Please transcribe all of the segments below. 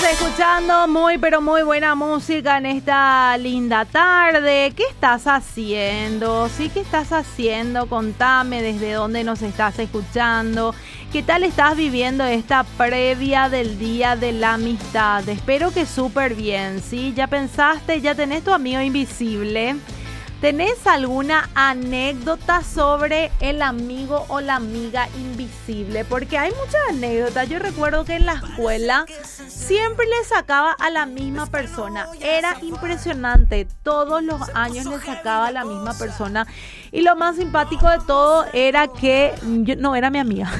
Escuchando muy pero muy buena música en esta linda tarde. ¿Qué estás haciendo? ¿Sí? ¿Qué estás haciendo? Contame desde dónde nos estás escuchando. ¿Qué tal estás viviendo esta previa del Día de la Amistad? Espero que súper bien, ¿sí? ¿Ya pensaste? ¿Ya tenés tu amigo invisible? ¿Tenés alguna anécdota sobre el amigo o la amiga invisible? Porque hay muchas anécdotas. Yo recuerdo que en la escuela siempre le sacaba a la misma persona. Era impresionante. Todos los años le sacaba a la misma persona. Y lo más simpático de todo era que no era mi amiga.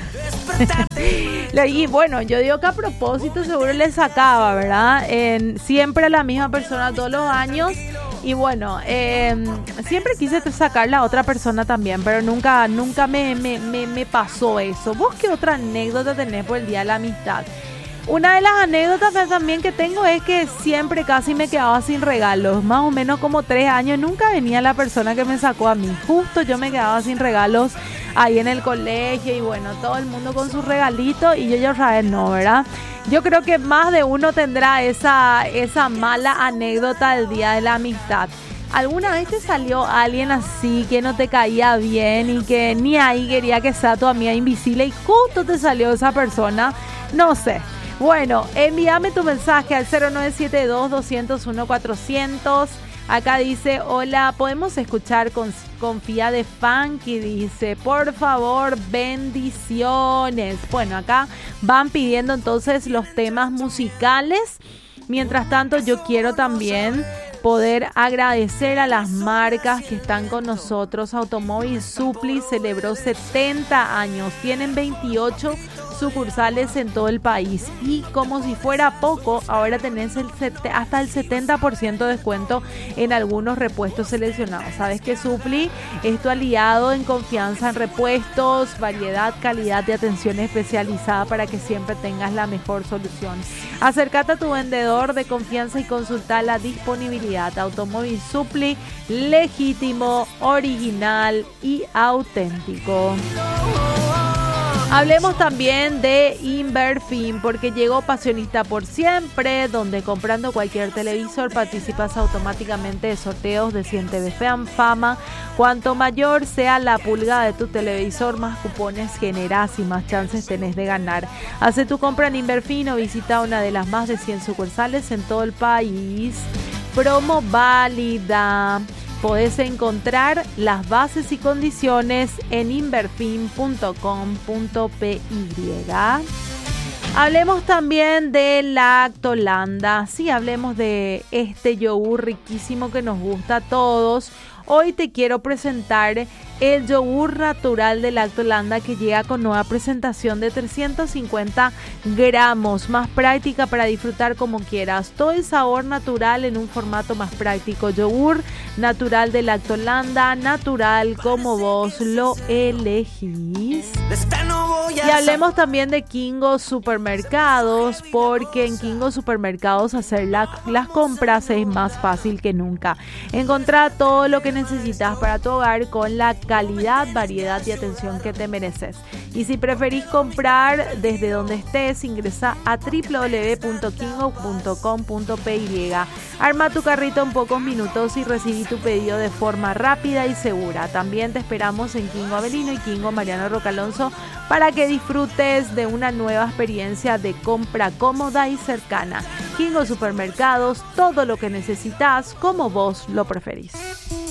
Y bueno, yo digo que a propósito seguro le sacaba, ¿verdad? Siempre a la misma persona todos los años. Y bueno, siempre quise sacar a otra persona también, pero nunca me pasó eso. ¿Vos qué otra anécdota tenés por el Día de la Amistad? Una de las anécdotas también que tengo es que siempre casi me quedaba sin regalos. Más o menos como 3 años nunca venía la persona que me sacó a mí. Justo yo me quedaba sin regalos ahí en el colegio y bueno, todo el mundo con sus regalitos y yo ya otra vez no, ¿verdad? Yo creo que más de uno tendrá esa mala anécdota del Día de la Amistad. ¿Alguna vez te salió alguien así que no te caía bien y que ni ahí quería que sea tu amiga invisible y justo te salió esa persona? No sé. Bueno, envíame tu mensaje al 0972-201-400. Acá dice, hola, podemos escuchar Confía de Funky, dice, por favor, bendiciones. Bueno, acá van pidiendo entonces los temas musicales. Mientras tanto, yo quiero también poder agradecer a las marcas que están con nosotros. Automóvil Supli celebró 70 años, tienen 28 sucursales en todo el país y como si fuera poco, ahora tenés hasta el 70% de descuento en algunos repuestos seleccionados. Sabes que Supli es tu aliado en confianza en repuestos, variedad, calidad y atención especializada para que siempre tengas la mejor solución. Acércate a tu vendedor de confianza y consulta la disponibilidad. Automóvil Supli, legítimo, original y auténtico. Hablemos también de Inverfin, porque llegó Pasionista por Siempre, donde comprando cualquier televisor participas automáticamente de sorteos de 100 TV Fama. Cuanto mayor sea la pulgada de tu televisor, más cupones generás y más chances tenés de ganar. Hace tu compra en Inverfin o visita una de las más de 100 sucursales en todo el país. Promo válida. Podés encontrar las bases y condiciones en inverfin.com.py. Hablemos también de Lactolanda. Sí, hablemos de este yogur riquísimo que nos gusta a todos. Hoy te quiero presentar el yogur natural de Lactolanda que llega con nueva presentación de 350 gramos, más práctica para disfrutar como quieras. Todo el sabor natural en un formato más práctico. Yogur natural de Lactolanda, natural como vos lo elegís. Y hablemos también de Kingo Supermercados, porque en Kingo Supermercados hacer las compras es más fácil que nunca. Encontrá todo lo que necesitas para tu hogar con la calidad, variedad y atención que te mereces. Y si preferís comprar desde donde estés, ingresa a www.kingo.com.py. Arma tu carrito en pocos minutos y recibí tu pedido de forma rápida y segura. También te esperamos en Kingo Avelino y Kingo Mariano Rocalonso para que disfrutes de una nueva experiencia de compra cómoda y cercana. Kingo Supermercados, todo lo que necesitas como vos lo preferís.